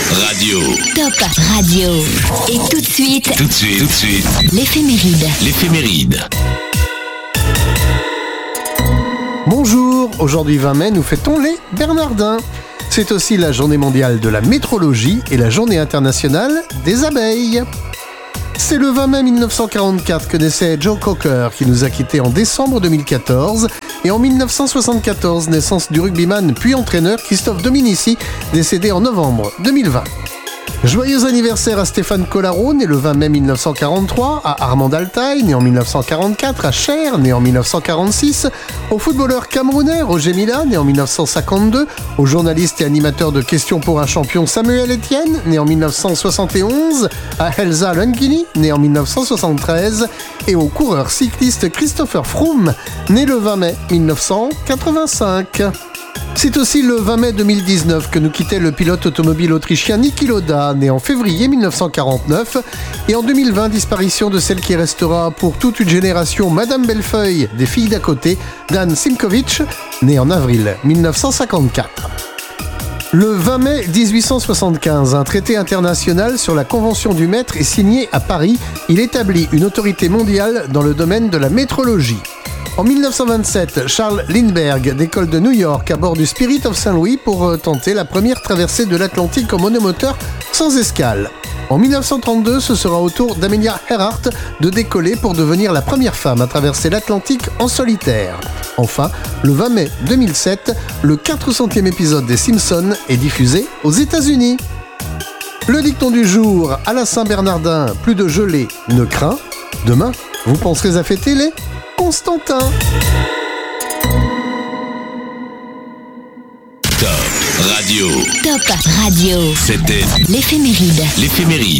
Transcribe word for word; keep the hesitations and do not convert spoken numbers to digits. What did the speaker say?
Radio. Top Radio. Et tout de suite. Tout de suite. Tout de suite. L'éphéméride. L'éphéméride. Bonjour, aujourd'hui vingt mai, nous fêtons les Bernardins. C'est aussi la journée mondiale de la métrologie et la journée internationale des abeilles. C'est le vingt mai mille neuf cent quarante-quatre que naissait Joe Cocker, qui nous a quittés en décembre deux mille quatorze. Et en mille neuf cent soixante-quatorze, naissance du rugbyman puis entraîneur Christophe Dominici, décédé en novembre deux mille vingt. Joyeux anniversaire à Stéphane Collaro, né le vingt mai mille neuf cent quarante-trois, à Armand Altaï, né en mille neuf cent quarante-quatre, à Cher, né en mille neuf cent quarante-six, au footballeur camerounais Roger Mila, né en mille neuf cent cinquante-deux, au journaliste et animateur de Questions pour un champion Samuel Etienne, né en mille neuf cent soixante et onze, à Elsa Lungini, né en mille neuf cent soixante-treize, et au coureur cycliste Christopher Froome, né le vingt mai mille neuf cent quatre-vingt-cinq. C'est aussi le vingt mai deux mille dix-neuf que nous quittait le pilote automobile autrichien Niki Lauda, né en février mille neuf cent quarante-neuf, et en deux mille vingt, disparition de celle qui restera pour toute une génération Madame Bellefeuille, des filles d'à côté, Dan Simkovic, né en avril mille neuf cent cinquante-quatre. Le vingt mai dix-huit cent soixante-quinze, un traité international sur la Convention du Mètre est signé à Paris. Il établit une autorité mondiale dans le domaine de la métrologie. En mille neuf cent vingt-sept, Charles Lindbergh décolle de New York à bord du Spirit of Saint-Louis pour tenter la première traversée de l'Atlantique en monomoteur sans escale. En mille neuf cent trente-deux, ce sera au tour d'Amelia Earhart de décoller pour devenir la première femme à traverser l'Atlantique en solitaire. Enfin, le vingt mai deux mille sept, le quatre centième épisode des Simpsons est diffusé aux États-Unis. Le dicton du jour, à la Saint-Bernardin, plus de gelée ne craint. Demain, vous penserez à fêter les Constantin. Top Radio. Top Radio. C'était L'éphéméride. l'éphéméride.